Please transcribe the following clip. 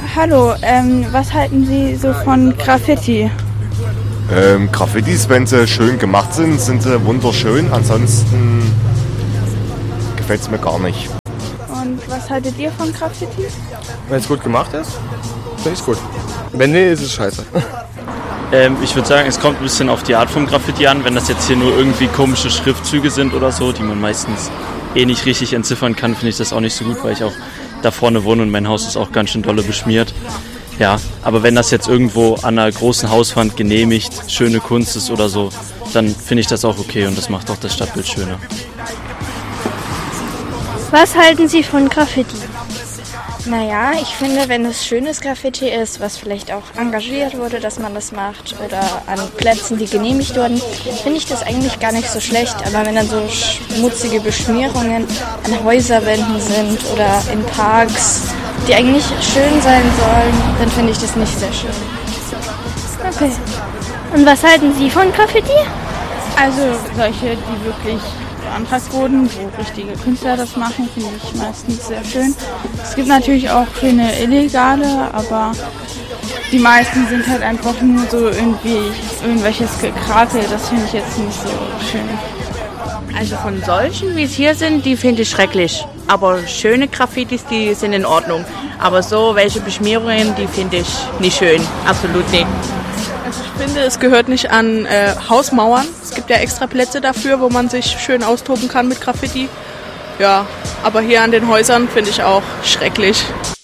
Hallo, was halten Sie so von Graffiti? Graffitis, wenn sie schön gemacht sind, sind sie wunderschön. Ansonsten gefällt es mir gar nicht. Und was haltet ihr von Graffiti? Wenn es gut gemacht ist, finde ich es gut. Wenn nicht, ist es scheiße. Ich würde sagen, es kommt ein bisschen auf die Art vom Graffiti an. Wenn das jetzt hier nur irgendwie komische Schriftzüge sind oder so, die man meistens nicht richtig entziffern kann, finde ich das auch nicht so gut, weil ich auch da vorne wohne und mein Haus ist auch ganz schön dolle beschmiert. Ja, aber wenn das jetzt irgendwo an einer großen Hauswand genehmigt, schöne Kunst ist oder so, dann finde ich das auch okay und das macht auch das Stadtbild schöner. Was halten Sie von Graffiti? Naja, ich finde, wenn es schönes Graffiti ist, was vielleicht auch engagiert wurde, dass man das macht oder an Plätzen, die genehmigt wurden, finde ich das eigentlich gar nicht so schlecht. Aber wenn dann so schmutzige Beschmierungen an Häuserwänden sind oder in Parks, die eigentlich schön sein sollen, dann finde ich das nicht sehr schön. Okay. Und was halten Sie von Graffiti? Also solche, die wirklich beantragt wurden, wo richtige Künstler das machen, finde ich meistens sehr schön. Es gibt natürlich auch schöne illegale, aber die meisten sind halt einfach nur so irgendwelches Gekrakel, das finde ich jetzt nicht so schön. Also von solchen, wie es hier sind, die finde ich schrecklich. Aber schöne Graffitis, die sind in Ordnung. Aber so welche Beschmierungen, die finde ich nicht schön. Absolut nicht. Also ich finde, es gehört nicht an Hausmauern. Es gibt ja extra Plätze dafür, wo man sich schön austoben kann mit Graffiti. Ja, aber hier an den Häusern finde ich auch schrecklich.